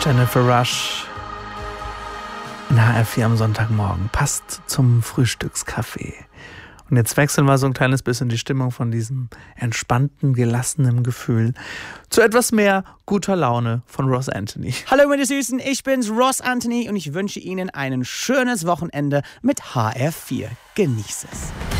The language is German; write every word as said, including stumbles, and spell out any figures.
Jennifer Rush in H R vier am Sonntagmorgen. Passt zum Frühstückskaffee. Und jetzt wechseln wir so ein kleines bisschen die Stimmung von diesem entspannten, gelassenen Gefühl zu etwas mehr guter Laune von Ross Anthony. Hallo meine Süßen, ich bin's, Ross Anthony, und ich wünsche Ihnen ein schönes Wochenende mit H R vier. Genieß es.